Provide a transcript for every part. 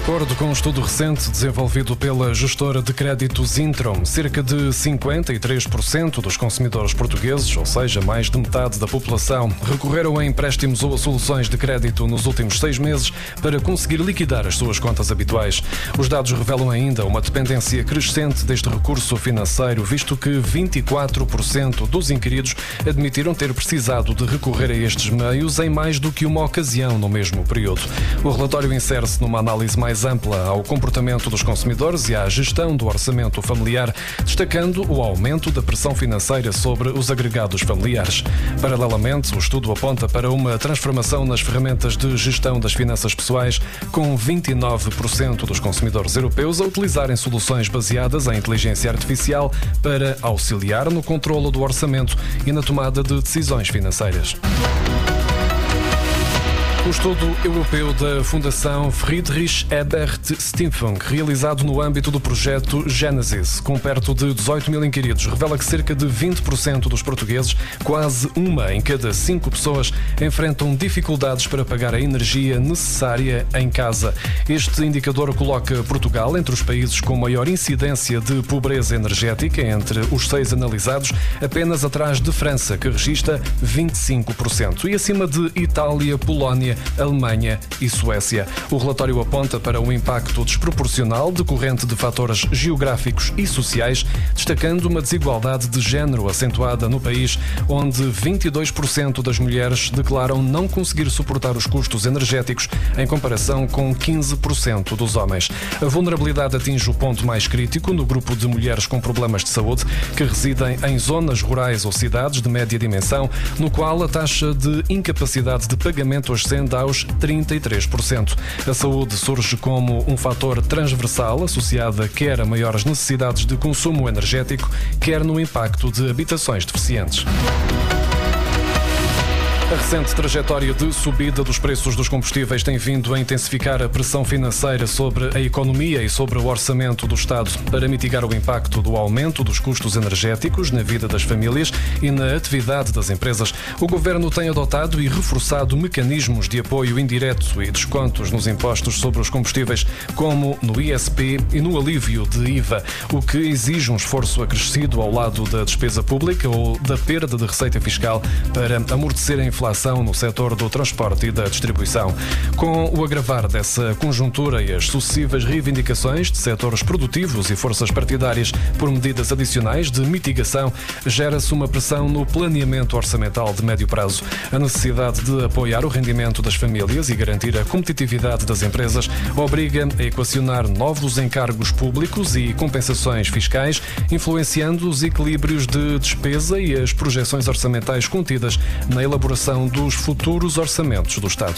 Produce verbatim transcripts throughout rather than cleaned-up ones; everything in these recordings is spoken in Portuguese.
acordo com um estudo recente desenvolvido pela gestora de créditos Intrum, cerca de cinquenta e três por cento dos consumidores portugueses, ou seja, mais de metade da população, recorreram a empréstimos ou a soluções de crédito nos últimos seis meses para conseguir liquidar as suas contas habituais. Os dados revelam ainda uma dependência crescente deste recurso financeiro, visto que vinte e quatro por cento dos inquiridos admitiram ter precisado de recorrer a estes meios em mais do que uma ocasião no mesmo período. O relatório insere-se numa análise mais ampla ao comportamento dos consumidores e à gestão do orçamento familiar, destacando o aumento da pressão financeira sobre os agregados familiares. Paralelamente, o estudo aponta para uma transformação nas ferramentas de gestão das finanças pessoais, com vinte e nove por cento dos consumidores europeus a utilizarem soluções baseadas em inteligência artificial para auxiliar no controlo do orçamento e na tomada de decisões financeiras. O estudo europeu da Fundação Friedrich Ebert Stiftung, realizado no âmbito do projeto Genesis, com perto de dezoito mil inquiridos, revela que cerca de vinte por cento dos portugueses, quase uma em cada cinco pessoas, enfrentam dificuldades para pagar a energia necessária em casa. Este indicador coloca Portugal entre os países com maior incidência de pobreza energética entre os seis analisados, apenas atrás de França, que registra vinte e cinco por cento, e acima de Itália, Polónia, Alemanha e Suécia. O relatório aponta para um impacto desproporcional decorrente de fatores geográficos e sociais, destacando uma desigualdade de género acentuada no país, onde vinte e dois por cento das mulheres declaram não conseguir suportar os custos energéticos, em comparação com quinze por cento dos homens. A vulnerabilidade atinge o ponto mais crítico no grupo de mulheres com problemas de saúde, que residem em zonas rurais ou cidades de média dimensão, no qual a taxa de incapacidade de pagamento ascende aos trinta e três por cento. A saúde surge como um fator transversal associado quer a maiores necessidades de consumo energético, quer no impacto de habitações deficientes. A recente trajetória de subida dos preços dos combustíveis tem vindo a intensificar a pressão financeira sobre a economia e sobre o orçamento do Estado. Para mitigar o impacto do aumento dos custos energéticos na vida das famílias e na atividade das empresas, o Governo tem adotado e reforçado mecanismos de apoio indireto e descontos nos impostos sobre os combustíveis, como no I S P e no alívio de I V A, o que exige um esforço acrescido ao lado da despesa pública ou da perda de receita fiscal para amortecer a inflação no setor do transporte e da distribuição. Com o agravar dessa conjuntura e as sucessivas reivindicações de setores produtivos e forças partidárias por medidas adicionais de mitigação, gera-se uma pressão no planeamento orçamental de médio prazo. A necessidade de apoiar o rendimento das famílias e garantir a competitividade das empresas obriga a equacionar novos encargos públicos e compensações fiscais, influenciando os equilíbrios de despesa e as projeções orçamentais contidas na elaboração dos futuros orçamentos do Estado.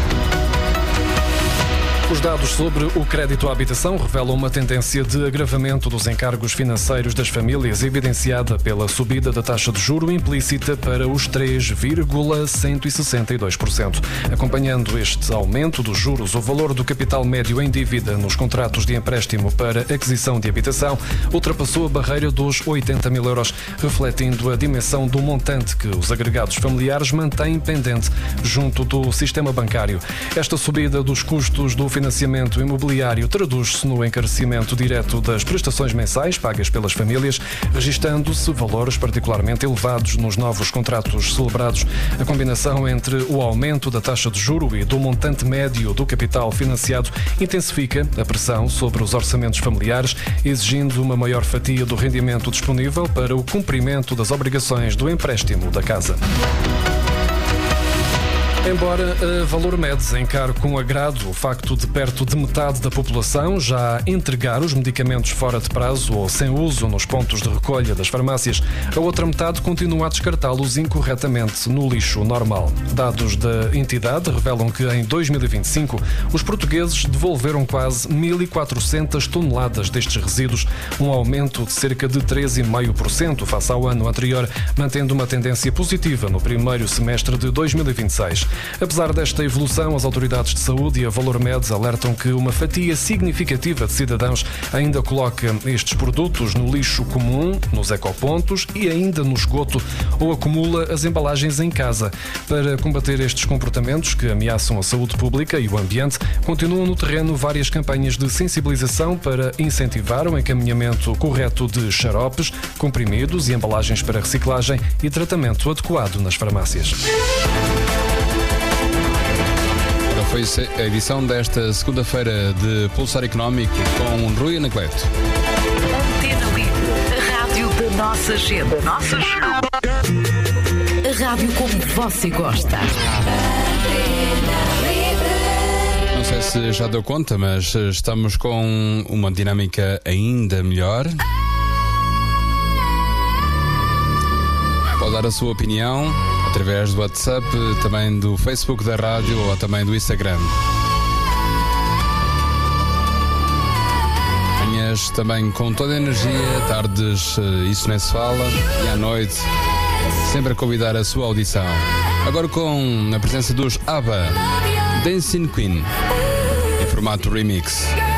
Os dados sobre o crédito à habitação revelam uma tendência de agravamento dos encargos financeiros das famílias, evidenciada pela subida da taxa de juro implícita para os três vírgula cento e sessenta e dois por cento. Acompanhando este aumento dos juros, o valor do capital médio em dívida nos contratos de empréstimo para aquisição de habitação ultrapassou a barreira dos oitenta mil euros, refletindo a dimensão do montante que os agregados familiares mantêm pendente junto do sistema bancário. Esta subida dos custos do financiamento imobiliário traduz-se no encarecimento direto das prestações mensais pagas pelas famílias, registando-se valores particularmente elevados nos novos contratos celebrados. A combinação entre o aumento da taxa de juro e do montante médio do capital financiado intensifica a pressão sobre os orçamentos familiares, exigindo uma maior fatia do rendimento disponível para o cumprimento das obrigações do empréstimo da casa. Embora a Valor Meds encare com agrado o facto de perto de metade da população já entregar os medicamentos fora de prazo ou sem uso nos pontos de recolha das farmácias, a outra metade continua a descartá-los incorretamente no lixo normal. Dados da entidade revelam que em dois mil e vinte e cinco os portugueses devolveram quase mil e quatrocentas toneladas destes resíduos, um aumento de cerca de treze vírgula cinco por cento face ao ano anterior, mantendo uma tendência positiva no primeiro semestre de dois mil e vinte e seis. Apesar desta evolução, as autoridades de saúde e a Valormed alertam que uma fatia significativa de cidadãos ainda coloca estes produtos no lixo comum, nos ecopontos e ainda no esgoto ou acumula as embalagens em casa. Para combater estes comportamentos que ameaçam a saúde pública e o ambiente, continuam no terreno várias campanhas de sensibilização para incentivar o encaminhamento correto de xaropes, comprimidos e embalagens para reciclagem e tratamento adequado nas farmácias. Foi a edição desta segunda-feira de Pulsar Económico com Rui Anacleto. Antena Livre, a rádio da nossa gente. Nossa gente. A rádio como você gosta. Não sei se já deu conta, mas estamos com uma dinâmica ainda melhor. Pode dar a sua opinião através do WhatsApp, também do Facebook da rádio ou também do Instagram. Manhãs também com toda a energia, tardes isso nem se fala, e à noite sempre a convidar a sua audição. Agora com a presença dos ABBA, Dancing Queen, em formato remix.